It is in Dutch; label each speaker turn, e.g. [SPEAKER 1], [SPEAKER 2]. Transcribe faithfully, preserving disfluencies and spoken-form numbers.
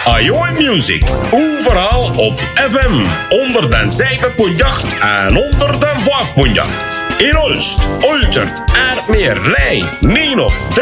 [SPEAKER 1] Ajoy Music. Overal op F M. Onder den zeven punt acht en onder den vijf punt acht. In Olst, Oltert, Aardmeer, Rij, Neenhof,